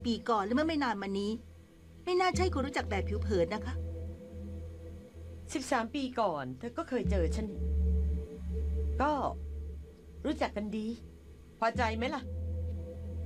ปีก่อนและเมื่อไม่นานมานี้ ไม่น่าใช่คนรู้จักแบบผิวเผินนะคะ 13 ปีก่อนเธอก็เคยเจอฉัน ก็รู้จักกันดี พอใจไหมล่ะ